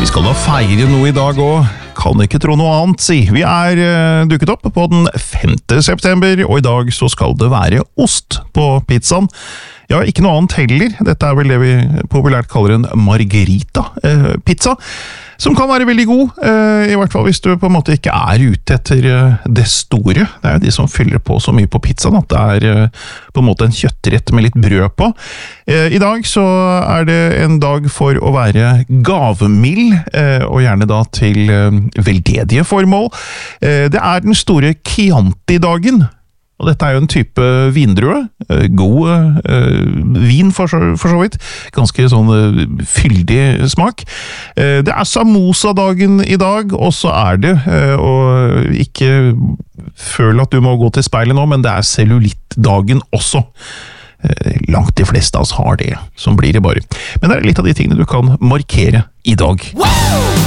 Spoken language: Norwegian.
skal da feire noe i dag og kan ikke tro noe annet, si. Vi dukket opp på den 5. september, og i dag så skal det være ost på pizzaen. Ja, ikke noe annet heller. Dette vel det vi populært kaller en margarita-pizza, som kan være veldig god, i hvert fall hvis du på en måte ikke ute etter det store. Det jo de som fyller på så mye på pizzaen, at det på en måte en kjøttrett med litt brød på. I dag så det en dag for å være gavemild, og gjerne da til veldedige formål. Det den store Chianti-dagen. Og dette jo en type vindrue, god vin for så vidt, ganske sånn fyldig smak. Det samosa-dagen i dag, og så det, og ikke føl at du må gå til speilet nå, men det cellulittdagen også. Langt de fleste av oss har det, som blir det bare. Men det litt av de tingene du kan markere i dag. Wow!